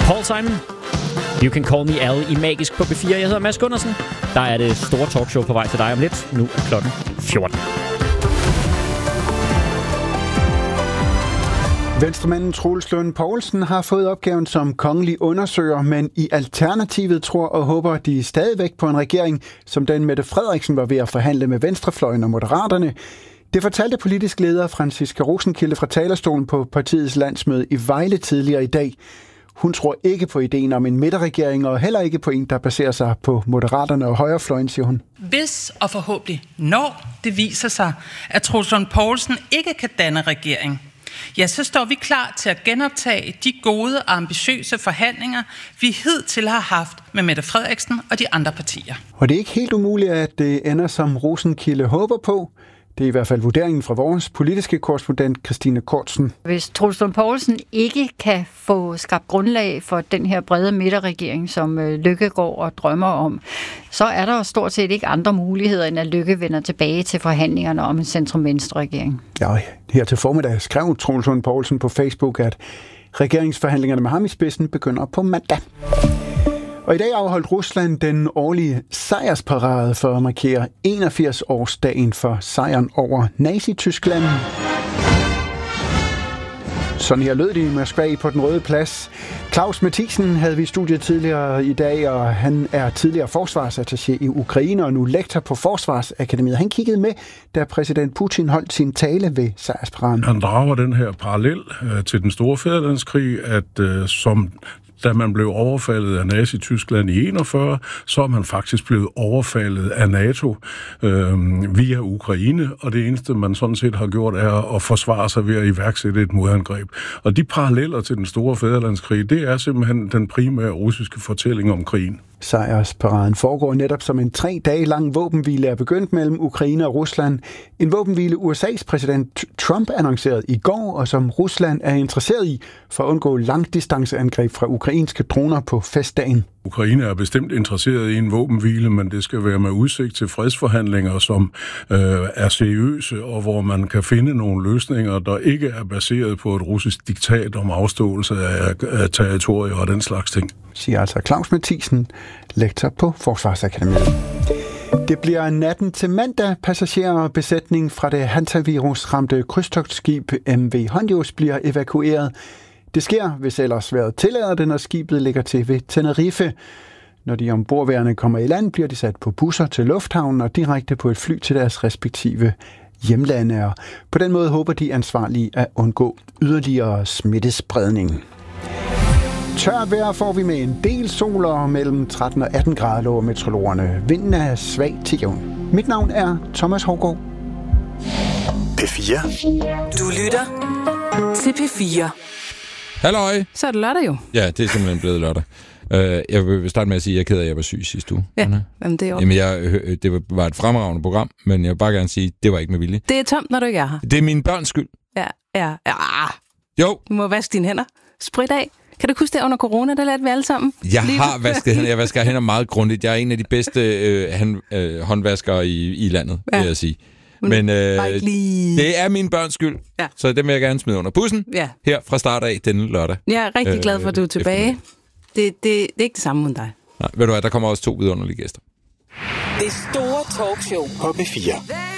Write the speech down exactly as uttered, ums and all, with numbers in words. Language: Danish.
Paul Simon, You Can Call Me Al i Magisk på B fire. Jeg hedder Mads Gundersen. Der er det store talkshow på vej til dig om lidt. Nu er klokken fjorten. Venstremanden Troels Lund Poulsen har fået opgaven som kongelig undersøger, men i Alternativet tror og håber de stadigvæk på en regering, som den Mette Frederiksen var ved at forhandle med venstrefløjen og Moderaterne. Det fortalte politisk leder Franciska Rosenkilde fra talerstolen på partiets landsmøde i Vejle tidligere i dag. Hun tror ikke på ideen om en midterregering, og heller ikke på en, der baserer sig på Moderaterne og højrefløjen, siger hun. Hvis og forhåbentlig når det viser sig, at Troels Lund Poulsen ikke kan danne regering, ja, så står vi klar til at genoptage de gode og ambitiøse forhandlinger, vi hidtil har haft med Mette Frederiksen og de andre partier. Og det er ikke helt umuligt, at det ender som Rosenkilde håber på. Det er i hvert fald vurderingen fra vores politiske korrespondent Christine Kortsen. Hvis Troels Lund Poulsen ikke kan få skabt grundlag for den her brede midterregering, som Løkkegaard og drømmer om, så er der stort set ikke andre muligheder, end at Løkke vender tilbage til forhandlingerne om en centrum-venstre-regering. Ja, her til formiddag skrev Troels Lund Poulsen på Facebook, at regeringsforhandlingerne med ham i spidsen begynder på mandag. Og i dag afholdt Rusland den årlige sejrsparade for at markere enogfirs-årsdagen for sejren over Nazi-Tyskland. Sådan her lød det i Moskva på Den Røde Plads. Claus Mathisen havde vi i studiet tidligere i dag, og han er tidligere forsvarsattaché i Ukraine og nu lektor på Forsvarsakademiet. Han kiggede med, da præsident Putin holdt sin tale ved sejrsparaden. Han drager den her parallel øh, til den store fædrelandskrig, at øh, som da man blev overfaldet af Nazi-Tyskland i enogfyrre, så er man faktisk blevet overfaldet af NATO øh, via Ukraine, og det eneste, man sådan set har gjort, er at forsvare sig ved at iværksætte et modangreb. Og de paralleller til den store fædrelandskrig, det er simpelthen den primære russiske fortælling om krigen. Sejrsparaden foregår netop som en tre dage lang våbenhvile er begyndt mellem Ukraine og Rusland. En våbenhvile U S A's præsident Trump annoncerede i går, og som Rusland er interesseret i for at undgå langdistanceangreb fra ukrainske droner på festdagen. Ukraine er bestemt interesseret i en våbenhvile, men det skal være med udsigt til fredsforhandlinger, som øh, er seriøse, og hvor man kan finde nogle løsninger, der ikke er baseret på et russisk diktat om afståelse af, af territorier og den slags ting. Siger altså Claus Mathisen, lektor på Forsvarsakademiet. Det bliver natten til mandag. Passagerer og besætning fra det hantavirus-ramte krydstogtskib M V Hondius bliver evakueret. Det sker, hvis ellers vejret tillader det, når skibet ligger til ved Tenerife. Når de ombordværende kommer i land, bliver de sat på busser til lufthavnen og direkte på et fly til deres respektive hjemlande. Og på den måde håber de ansvarlige at undgå yderligere smittespredning. Tør vejr får vi med en del sol, og mellem tretten og atten grader lover meteorologerne. Vinden er svag til jævn. Mit navn er Thomas Hougaard. P fire. Du lytter til P fire. Halløj. Så er det lørdag jo. Ja, det er simpelthen blevet lørdag. Uh, jeg vil starte med at sige, at jeg er ked af, at jeg var syg sidste uge. Ja, jamen det er jo. Jamen, jeg, det var et fremragende program, men jeg vil bare gerne sige, at det var ikke med vilje. Det er tomt, når du ikke er her. Det er mine børns skyld. Ja, ja, ja. Jo. Du må vaske dine hænder. Sprit af. Kan du huske det under corona, der lærte vi alle sammen? Jeg Lige har vasket hænder. Jeg vasker hænder meget grundigt. Jeg er en af de bedste øh, hand, øh, håndvaskere i, i landet, ja. Vil jeg sige. Men øh, lige... det er mine børns skyld, ja. Så det vil jeg gerne smide under bussen ja. Her fra start af denne lørdag. Jeg er rigtig glad for, at du er tilbage. Det, det, det er ikke det samme uden dig. Nej, ved du hvad, der kommer også to vidunderlige gæster. Det store talkshow på P fire.